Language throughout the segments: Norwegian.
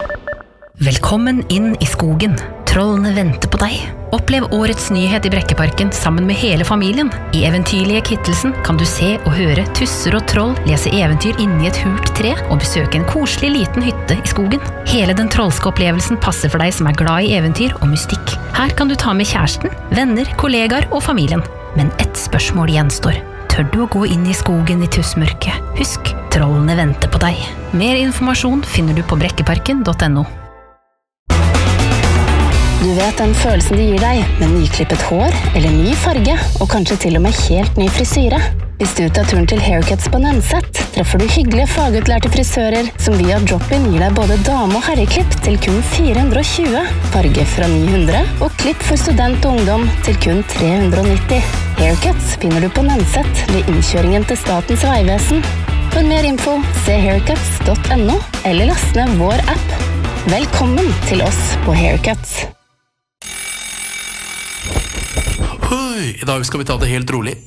Velkommen inn I skogen. Trollene venter på deg. Opplev årets nyhet I Brekkeparken sammen med hele familien. I eventyrlige Kittelsen kan du se og høre tusser og troll lese eventyr inni et hult tre og besøke en koselig liten hytte I skogen. Hele den trollske opplevelsen passer for deg som glad I eventyr og mystikk. Her kan du ta med kjæresten, venner, kollegaer og familien. Men ett spørsmål gjenstår. Tør du å gå inn I skogen I tussmørket? Husk, trollene venter på deg. Mer informasjon finner du på brekkeparken.no. Du vet den følelsen det gir deg med nyklippet hår eller ny farge, og kanskje til og med helt ny frisyre. Hvis du tar turen til Haircuts på Nønset, treffer du hyggelige fagutlærte frisører som via drop-in gir deg både dame- og herreklipp til kun 420, farge fra 900 og klipp for student og ungdom til kun 390. Haircuts finner du på Nønset ved innkjøringen til Statens Vegvesen. For mer info, se haircuts.no eller last ned vår app. Velkommen til oss på Haircuts. I dag skal vi ta det helt rolig.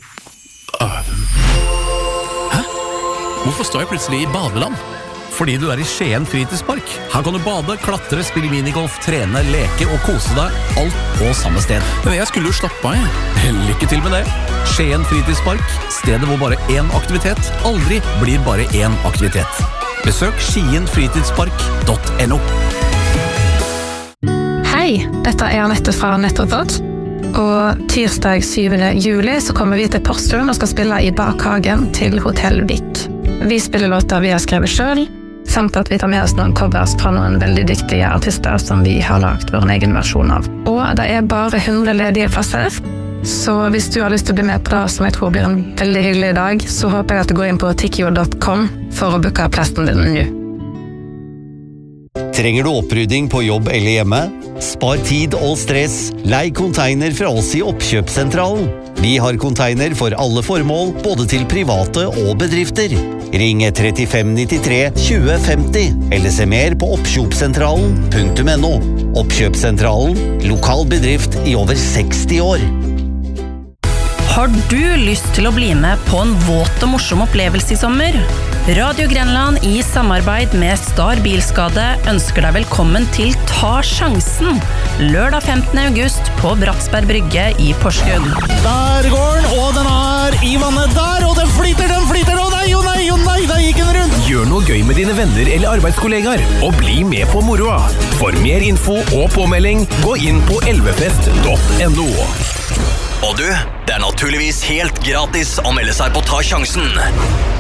Hæ? Hvorfor står jeg plutselig I badeland? Fordi du I Skien fritidspark. Her kan du bade, klatre, spille minigolf, trene, leke og kose deg. Alt på samme sted. Men jeg skulle jo slappe av, jeg. Lykke til med det. Skien fritidspark. Stedet hvor bare én aktivitet aldri blir bare én aktivitet. Besøk skienfritidspark.no. Hei, dette Anette fra Nettothought. Og tirsdag 7. juli så kommer vi til Porsgrunn og skal spille I Bakhagen til Hotell Vik. Vi spiller låter vi har skrevet selv, samt at vi tar med oss noen covers fra noen veldig dyktige artister som vi har lagt vår egen versjon av. Og det bare 100 ledige plasser, så hvis du har lyst til å bli med på det, som jeg tror blir en veldig hyggelig dag, så håper jeg at du går inn på tikkio.com for å booke plassen din nå. Trenger du opprydding på jobb eller hjemme? Spar tid og stress. Lei container fra oss I oppkjøpssentralen. Vi har container for alle formål, både til private og bedrifter. Ring 3593 2050, eller se mer på oppkjøpssentralen.no. Oppkjøpssentralen, lokal bedrift I over 60 år. Har du lyst til å bli med på en våt og morsom opplevelse I sommer? Radio Grenland I samarbeid med Star Bilskade ønsker deg velkommen til Ta Sjansen, lørdag 15. august på Bratsberg Brygge I Porsgrunn. Der går den, og den I vannet der, og den flyter, og nei, der gikk den rundt. Gjør noe gøy med dine venner eller arbeidskollegaer, og bli med på moroa. For mer info og påmelding, gå inn på elvefest.no. Og du, det naturligvis helt gratis å melde seg på Ta Sjansen.